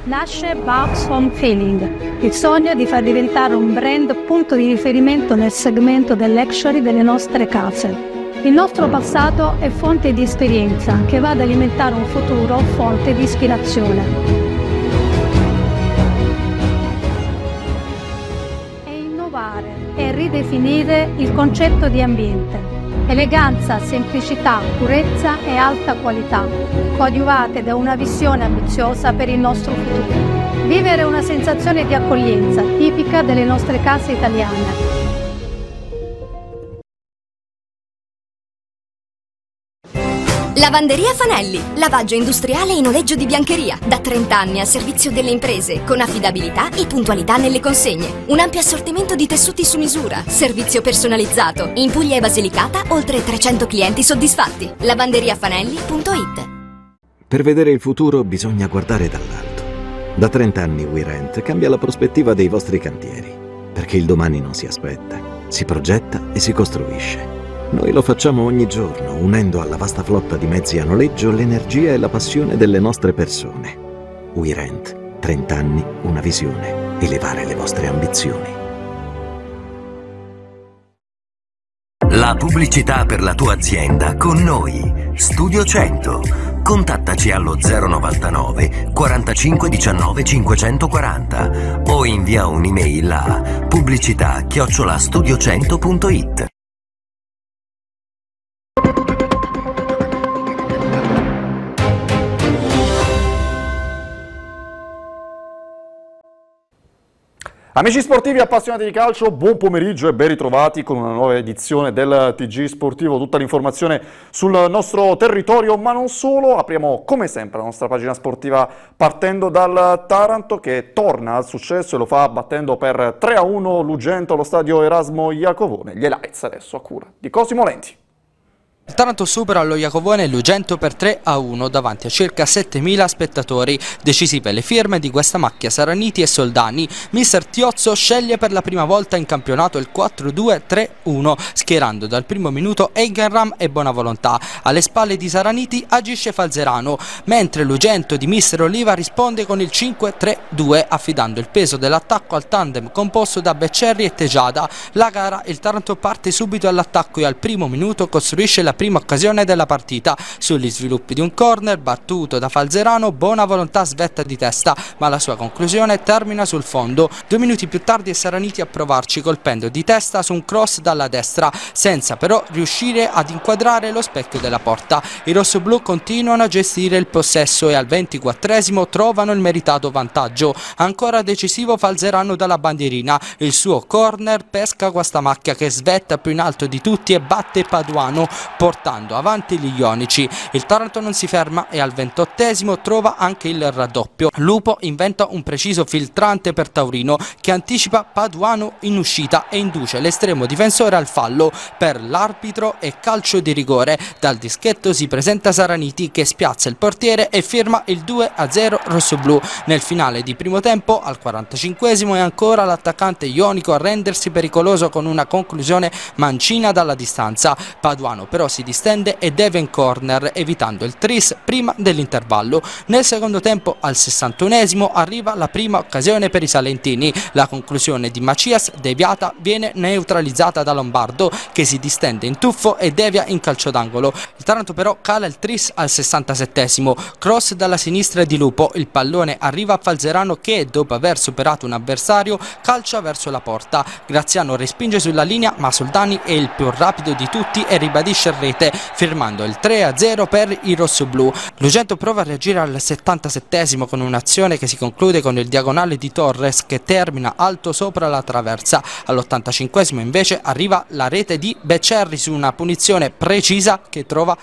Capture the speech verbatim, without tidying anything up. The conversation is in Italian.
nasce Babs Home Feeling, il sogno di far diventare un brand punto di riferimento nel segmento del luxury delle nostre case. Il nostro passato è fonte di esperienza che va ad alimentare un futuro fonte di ispirazione. E innovare e ridefinire il concetto di ambiente. Eleganza, semplicità, purezza e alta qualità, coadiuvate da una visione ambiziosa per il nostro futuro. Vivere una sensazione di accoglienza tipica delle nostre case italiane. Lavanderia Fanelli, lavaggio industriale e noleggio di biancheria, da trenta anni al servizio delle imprese, con affidabilità e puntualità nelle consegne. Un ampio assortimento di tessuti su misura, servizio personalizzato. In Puglia e Basilicata, oltre trecento clienti soddisfatti. lavanderiafanelli punto it. Per vedere il futuro bisogna guardare dall'alto. Da trenta anni WeRent cambia la prospettiva dei vostri cantieri, perché il domani non si aspetta, si progetta e si costruisce. Noi lo facciamo ogni giorno, unendo alla vasta flotta di mezzi a noleggio l'energia e la passione delle nostre persone. WeRent, trenta anni, una visione, elevare le vostre ambizioni. La pubblicità per la tua azienda con noi. Studio cento. Contattaci allo zero novantanove quarantacinque diciannove cinquecentoquaranta o invia un'email a pubblicità chiocciola studio cento punto it. Amici sportivi appassionati di calcio, buon pomeriggio e ben ritrovati con una nuova edizione del T G Sportivo. Tutta l'informazione sul nostro territorio, ma non solo. Apriamo come sempre la nostra pagina sportiva partendo dal Taranto, che torna al successo e lo fa battendo per tre a uno l'Ugento allo stadio Erasmo Iacovone. Gli highlights adesso a cura di Cosimo Lenti. Il Taranto supera allo Iacovone l'Ugento per tre a uno davanti a circa settemila spettatori. Decisive le firme di questa macchia Saraniti e Soldani. Mister Tiozzo sceglie per la prima volta in campionato il quattro due tre uno, schierando dal primo minuto Eigenram e Bonavolontà. Alle spalle di Saraniti agisce Falzerano, mentre l'Ugento di Mister Oliva risponde con il cinque tre due, affidando il peso dell'attacco al tandem composto da Beccerri e Tejada. La gara, il Taranto parte subito all'attacco e al primo minuto costruisce la prima occasione della partita. Sugli sviluppi di un corner battuto da Falzerano, Bonavolontà svetta di testa, ma la sua conclusione termina sul fondo. Due minuti più tardi è Saraniti a provarci, colpendo di testa su un cross dalla destra, senza però riuscire ad inquadrare lo specchio della porta. I rossoblù continuano a gestire il possesso e al ventiquattresimo trovano il meritato vantaggio. Ancora decisivo Falzerano dalla bandierina, il suo corner pesca questa macchia che svetta più in alto di tutti e batte Paduano, portando avanti gli ionici. Il Taranto non si ferma e al ventottesimo trova anche il raddoppio. Lupo inventa un preciso filtrante per Taurino che anticipa Paduano in uscita e induce l'estremo difensore al fallo. Per l'arbitro è calcio di rigore. Dal dischetto si presenta Saraniti che spiazza il portiere e firma il due a zero rossoblù. Nel finale di primo tempo, al quarantacinquesimo, è ancora l'attaccante ionico a rendersi pericoloso con una conclusione mancina dalla distanza. Paduano però si distende e deve in corner, evitando il tris prima dell'intervallo. Nel secondo tempo, al sessantunesimo, arriva la prima occasione per i salentini. La conclusione di Macias, deviata, viene neutralizzata da Lombardo, che si distende in tuffo e devia in calcio d'angolo. Il Taranto però cala il tris al sessantasettesimo. Cross dalla sinistra di Lupo, il pallone arriva a Falzerano che, dopo aver superato un avversario, calcia verso la porta. Graziano respinge sulla linea, ma Soldani è il più rapido di tutti e ribadisce rete, firmando il tre a zero per i rossoblù. L'Ugento prova a reagire al settantasettesimo con un'azione che si conclude con il diagonale di Torres che termina alto sopra la traversa. All'ottantacinquesimo invece arriva la rete di Beccerri su una punizione precisa che trova